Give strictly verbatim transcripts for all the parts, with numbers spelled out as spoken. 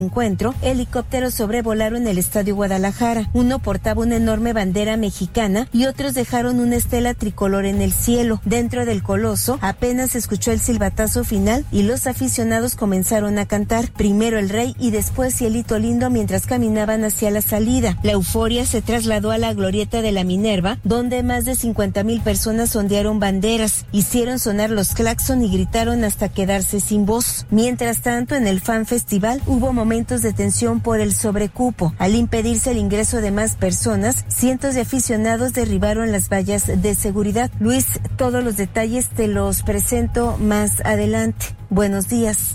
encuentro, helicópteros sobrevolaron el Estadio Guadalajara. Uno portaba una enorme bandera mexicana y otros dejaron una estela tricolor en el cielo. Dentro del coloso apenas se escuchó el silbatazo final y los aficionados comenzaron a cantar. Primero el Rey y después Cielito Lindo mientras caminaban hacia la salida. La euforia se trasladó a la glorieta de la Minerva, donde más de cincuenta mil personas ondearon banderas, hicieron sonar los claxon y gritaron hasta quedarse sin voz. Mientras tanto, en el Fan Festival hubo momentos momentos de tensión por el sobrecupo. Al impedirse el ingreso de más personas, cientos de aficionados derribaron las vallas de seguridad. Luis, todos los detalles te los presento más adelante. Buenos días.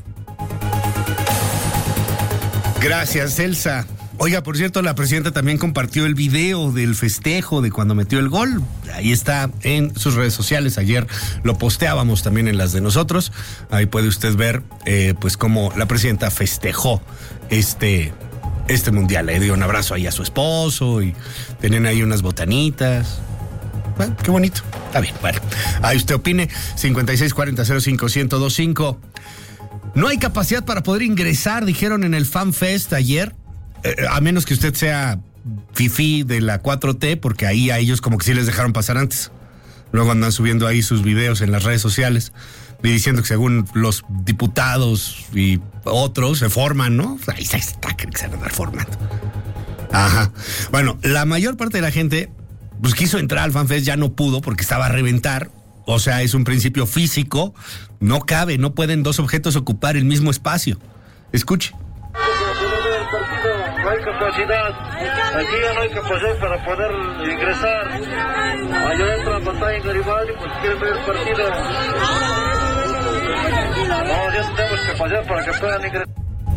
Gracias, Elsa. Oiga, por cierto, la presidenta también compartió el video del festejo de cuando metió el gol. Ahí está en sus redes sociales. Ayer lo posteábamos también en las de nosotros. Ahí puede usted ver, eh, pues, cómo la presidenta festejó este, este mundial. Le dio un abrazo ahí a su esposo y tenían ahí unas botanitas. Bueno, qué bonito. Está bien, bueno. Ahí usted opine. cincuenta y seis cuarenta cero cinco ciento veinticinco. No hay capacidad para poder ingresar, dijeron en el Fan Fest ayer. A menos que usted sea fifí de la cuatro T, porque ahí a ellos como que sí les dejaron pasar antes. Luego andan subiendo ahí sus videos en las redes sociales y diciendo que según los diputados y otros se forman, ¿no? Ahí está, que se van a andar formando. Ajá. Bueno, la mayor parte de la gente pues quiso entrar al FanFest, ya no pudo porque estaba a reventar. O sea, es un principio físico. No cabe, no pueden dos objetos ocupar el mismo espacio. Escuche. No hay capacidad, aquí ya no hay capacidad para poder ingresar. Allá entra pantalla en Garibaldi porque quieren ver el partido. No, ya tenemos capacidad para que puedan ingresar.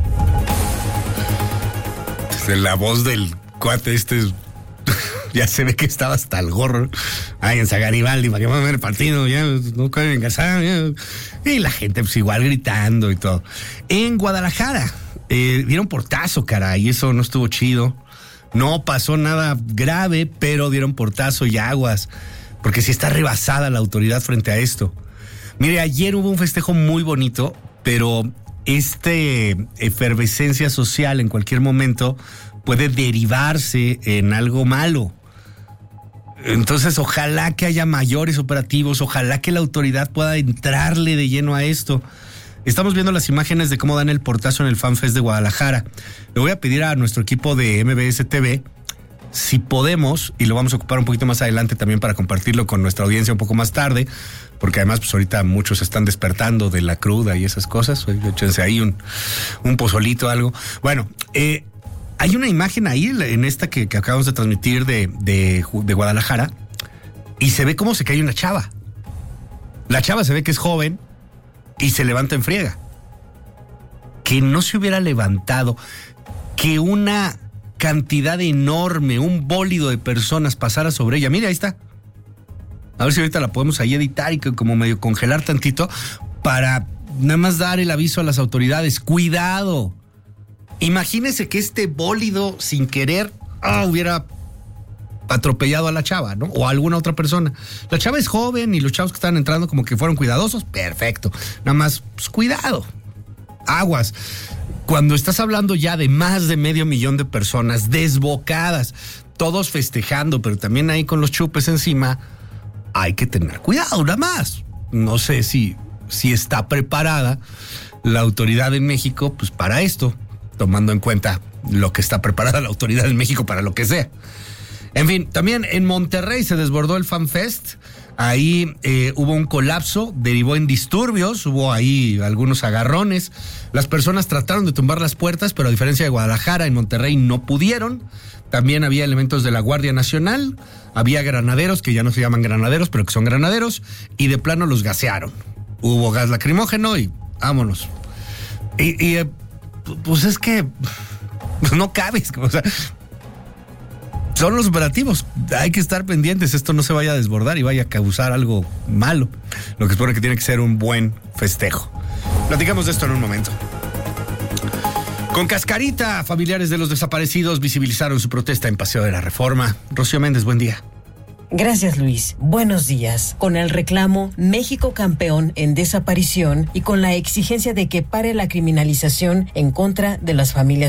Desde la voz del cuate este, ya se ve que estaba hasta el gorro. Ay, en Garibaldi, para que van a ver el partido, ya no pueden ingresar. Ya. Y la gente pues igual gritando y todo. En Guadalajara. Eh, dieron portazo, caray, eso no estuvo chido. No pasó nada grave, pero dieron portazo y aguas, porque sí está rebasada la autoridad frente a esto. Mire, ayer hubo un festejo muy bonito, pero este efervescencia social en cualquier momento puede derivarse en algo malo. Entonces, ojalá que haya mayores operativos, ojalá que la autoridad pueda entrarle de lleno a esto. Estamos viendo las imágenes de cómo dan el portazo en el FanFest de Guadalajara. Le voy a pedir a nuestro equipo de M B S T V, si podemos, y lo vamos a ocupar un poquito más adelante también para compartirlo con nuestra audiencia un poco más tarde, porque además pues ahorita muchos están despertando de la cruda y esas cosas. Échense ahí un, un pozolito, algo. Bueno, eh, hay una imagen ahí en esta que, que acabamos de transmitir de, de, de Guadalajara, y se ve cómo se cae una chava. La chava se ve que es joven y se levanta en friega. Que no se hubiera levantado, que una cantidad enorme, un bólido de personas pasara sobre ella. Mira, ahí está. A ver si ahorita la podemos ahí editar y como medio congelar tantito para nada más dar el aviso a las autoridades. Cuidado. Imagínese que este bólido sin querer ah, hubiera atropellado a la chava, ¿no? O a alguna otra persona. La chava es joven y los chavos que están entrando como que fueron cuidadosos. Perfecto. Nada más, pues, cuidado. Aguas. Cuando estás hablando ya de más de medio millón de personas desbocadas, todos festejando, pero también ahí con los chupes encima, hay que tener cuidado, nada más. No sé si, si está preparada la autoridad en México, pues para esto, tomando en cuenta lo que está preparada la autoridad en México para lo que sea. En fin, también en Monterrey se desbordó el FanFest. Ahí eh, hubo un colapso, derivó en disturbios, hubo ahí algunos agarrones. Las personas trataron de tumbar las puertas, pero a diferencia de Guadalajara, en Monterrey no pudieron. También había elementos de la Guardia Nacional, había granaderos, que ya no se llaman granaderos, pero que son granaderos, y de plano los gasearon. Hubo gas lacrimógeno y vámonos. Y, y pues es que no cabes, o sea... Son los operativos, hay que estar pendientes, esto no se vaya a desbordar y vaya a causar algo malo, lo que supone que tiene que ser un buen festejo. Platicamos de esto en un momento. Con cascarita, familiares de los desaparecidos visibilizaron su protesta en Paseo de la Reforma. Rocío Méndez, buen día. Gracias, Luis. Buenos días. Con el reclamo México campeón en desaparición y con la exigencia de que pare la criminalización en contra de las familias